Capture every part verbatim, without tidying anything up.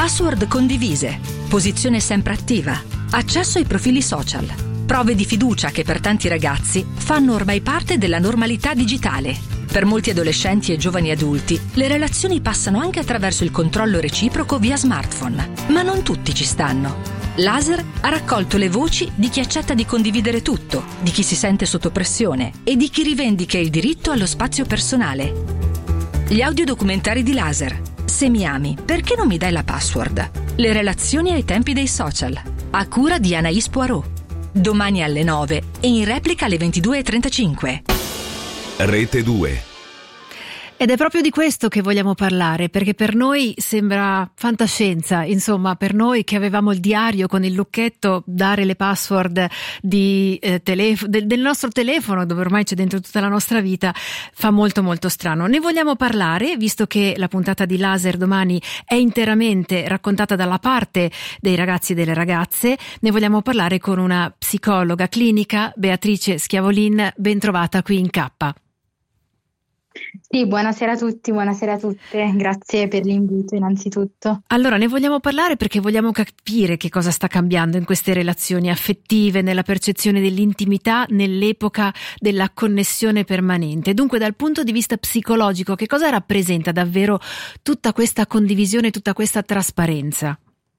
Password condivise, posizione sempre attiva, accesso ai profili social, prove di fiducia che per tanti ragazzi fanno ormai parte della normalità digitale. Per molti adolescenti e giovani adulti, le relazioni passano anche attraverso il controllo reciproco via smartphone, ma non tutti ci stanno. Laser ha raccolto le voci di chi accetta di condividere tutto, di chi si sente sotto pressione e di chi rivendica il diritto allo spazio personale. Gli audiodocumentari di Laser. Se mi ami, perché non mi dai la password? Le relazioni ai tempi dei social. A cura di Anaïs Poirot. Domani alle nove e in replica alle ventidue e trentacinque. Rete due. Ed è proprio di questo che vogliamo parlare, perché per noi sembra fantascienza, insomma, per noi che avevamo il diario con il lucchetto, dare le password di, eh, telefo- del, del nostro telefono, dove ormai c'è dentro tutta la nostra vita, fa molto molto strano. Ne vogliamo parlare, visto che la puntata di Laser domani è interamente raccontata dalla parte dei ragazzi e delle ragazze. Ne vogliamo parlare con una psicologa clinica, Beatrice Schiavolin, ben trovata qui in K. Sì, buonasera a tutti, buonasera a tutte, grazie per l'invito innanzitutto. Allora, ne vogliamo parlare perché vogliamo capire che cosa sta cambiando in queste relazioni affettive, nella percezione dell'intimità, nell'epoca della connessione permanente. Dunque, dal punto di vista psicologico, che cosa rappresenta davvero tutta questa condivisione, tutta questa trasparenza?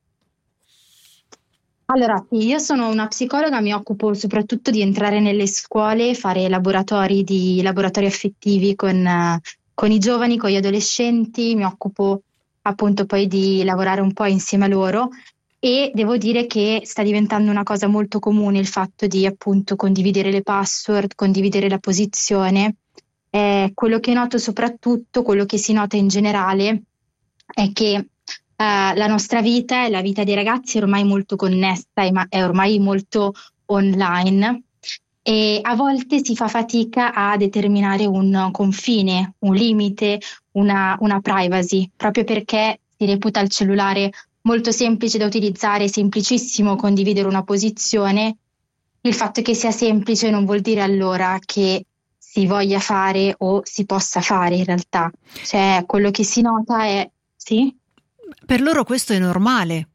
Allora, sì, io sono una psicologa, mi occupo soprattutto di entrare nelle scuole, fare laboratori di laboratori affettivi con, eh, con i giovani, con gli adolescenti, mi occupo appunto poi di lavorare un po' insieme a loro e devo dire che sta diventando una cosa molto comune il fatto di appunto condividere le password, condividere la posizione. Eh, quello che noto soprattutto, quello che si nota in generale è che Uh, la nostra vita e la vita dei ragazzi è ormai molto connessa, è, ma- è ormai molto online e a volte si fa fatica a determinare un confine, un limite, una, una privacy, proprio perché si reputa il cellulare molto semplice da utilizzare, semplicissimo condividere una posizione. Il fatto che sia semplice non vuol dire allora che si voglia fare o si possa fare in realtà. Cioè, quello che si nota è... Sì? Per loro questo è normale.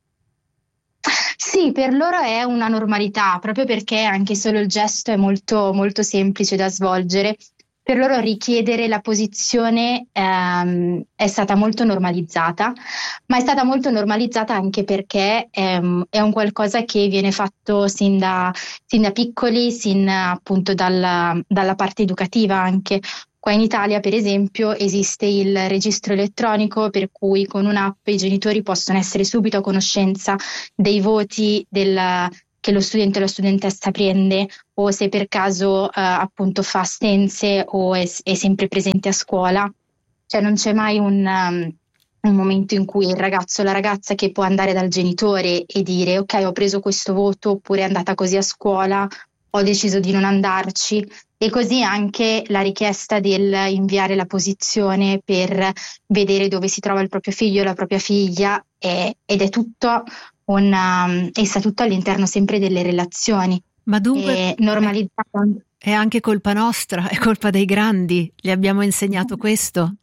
Sì, per loro è una normalità, proprio perché anche solo il gesto è molto, molto semplice da svolgere. Per loro richiedere la posizione ehm, è stata molto normalizzata, ma è stata molto normalizzata anche perché ehm, è un qualcosa che viene fatto sin da, sin da piccoli, sin appunto dalla, dalla parte educativa anche. Qua in Italia, per esempio, esiste il registro elettronico per cui con un'app i genitori possono essere subito a conoscenza dei voti del, che lo studente o la studentessa prende o se per caso eh, appunto fa assenze o è, è sempre presente a scuola. Cioè non c'è mai un, um, un momento in cui il ragazzo o la ragazza che può andare dal genitore e dire ok, ho preso questo voto oppure è andata così a scuola, ho deciso di non andarci. E così anche la richiesta del inviare la posizione per vedere dove si trova il proprio figlio o la propria figlia è, ed è tutto una, e sta tutto all'interno sempre delle relazioni. Ma dunque è normalizzato. È anche colpa nostra, è colpa dei grandi, gli abbiamo insegnato questo?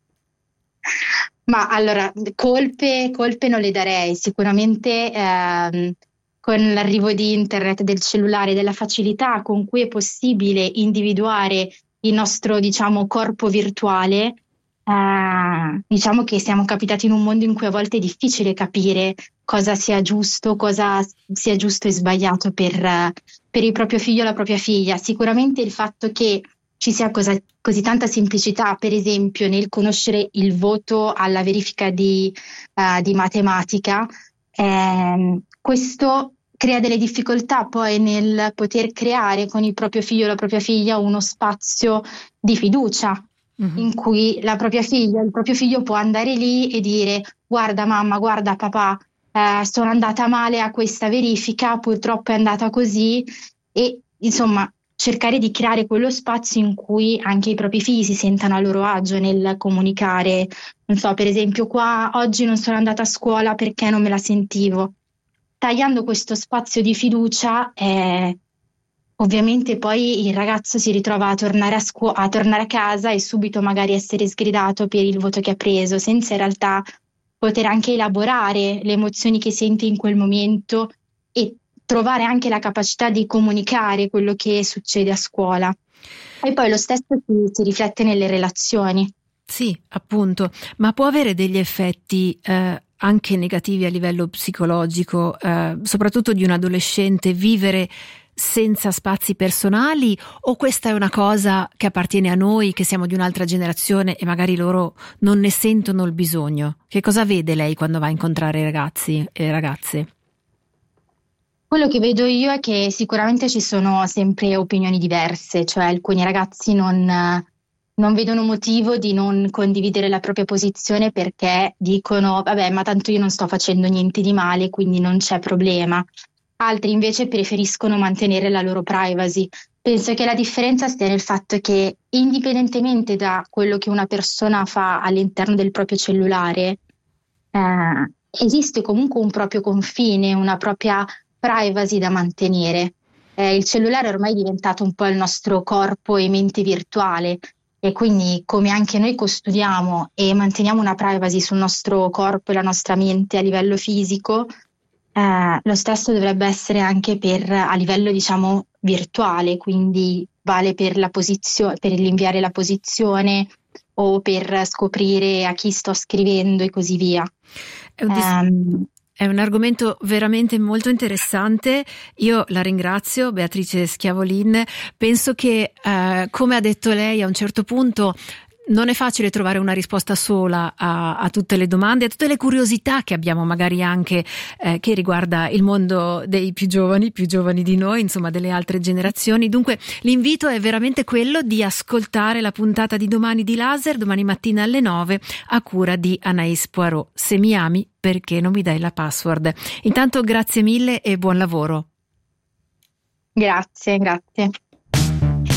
Ma allora, colpe, colpe non le darei, sicuramente ehm, con l'arrivo di internet, del cellulare, della facilità con cui è possibile individuare il nostro, diciamo, corpo virtuale, eh, diciamo che siamo capitati in un mondo in cui a volte è difficile capire cosa sia giusto, cosa sia giusto e sbagliato per, per il proprio figlio o la propria figlia. Sicuramente il fatto che ci sia cosa, così tanta semplicità, per esempio, nel conoscere il voto alla verifica di, uh, di matematica, eh, questo crea delle difficoltà poi nel poter creare con il proprio figlio o la propria figlia uno spazio di fiducia mm-hmm. in cui la propria figlia, il proprio figlio può andare lì e dire guarda mamma, guarda papà, eh, sono andata male a questa verifica, purtroppo è andata così e insomma cercare di creare quello spazio in cui anche i propri figli si sentano a loro agio nel comunicare, non so, per esempio qua oggi non sono andata a scuola perché non me la sentivo. Tagliando questo spazio di fiducia, eh, ovviamente poi il ragazzo si ritrova a tornare a, scu- a tornare a casa e subito magari essere sgridato per il voto che ha preso, senza in realtà poter anche elaborare le emozioni che senti in quel momento e trovare anche la capacità di comunicare quello che succede a scuola. E poi lo stesso si, si riflette nelle relazioni. Sì, appunto, ma può avere degli effetti eh, anche negativi a livello psicologico, eh, soprattutto di un adolescente, vivere senza spazi personali, o questa è una cosa che appartiene a noi, che siamo di un'altra generazione e magari loro non ne sentono il bisogno? Che cosa vede lei quando va a incontrare i ragazzi e ragazze? Quello che vedo io è che sicuramente ci sono sempre opinioni diverse, cioè alcuni ragazzi non, non vedono motivo di non condividere la propria posizione perché dicono vabbè, ma tanto io non sto facendo niente di male, quindi non c'è problema. Altri invece preferiscono mantenere la loro privacy. Penso che la differenza stia nel fatto che indipendentemente da quello che una persona fa all'interno del proprio cellulare, eh, esiste comunque un proprio confine, una propria privacy da mantenere. Eh, il cellulare ormai è diventato un po' il nostro corpo e mente virtuale, e quindi come anche noi custodiamo e manteniamo una privacy sul nostro corpo e la nostra mente a livello fisico, eh, lo stesso dovrebbe essere anche per a livello, diciamo, virtuale, quindi vale per la posizione, per l'inviare la posizione o per scoprire a chi sto scrivendo e così via. È un dis- um, È un argomento veramente molto interessante. Io la ringrazio, Beatrice Schiavolin. Penso che, eh, come ha detto lei, a un certo punto non è facile trovare una risposta sola a, a tutte le domande, a tutte le curiosità che abbiamo magari anche eh, che riguarda il mondo dei più giovani, più giovani di noi, insomma delle altre generazioni. Dunque l'invito è veramente quello di ascoltare la puntata di Domani di Laser, domani mattina alle nove, a cura di Anaïs Poirot. Se mi ami, perché non mi dai la password? Intanto grazie mille e buon lavoro. Grazie, grazie.